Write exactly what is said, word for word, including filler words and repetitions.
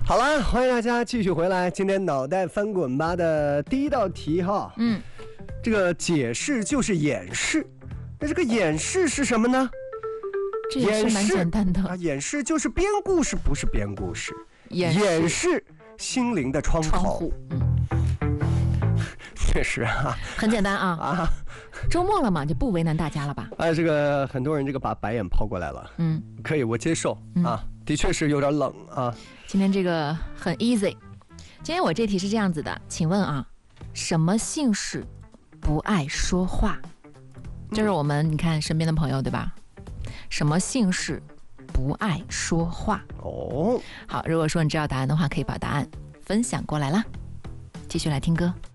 好了，欢迎大家继续回来。今天脑袋翻滚吧的第一道题哈， 嗯， 这个解释就是掩饰。那这个掩饰是什么呢？ 这也是蛮简单的啊，掩饰就是编故事，不是编故事， 掩掩饰心灵的窗口。 窗户，嗯， 确实啊， 很简单啊啊， 周末了嘛，就不为难大家了吧？ 啊，这个很多人这个把白眼抛过来了， 嗯， 可以，我接受、嗯、啊，的确是有点冷啊。 今天这个很 easy。今天我这题是这样子的，请问啊，什么姓氏不爱说话？就是我们你看身边的朋友对吧？什么姓氏不爱说话？ 哦， 好，如果说你知道答案的话，可以把答案分享过来啦。继续来听歌。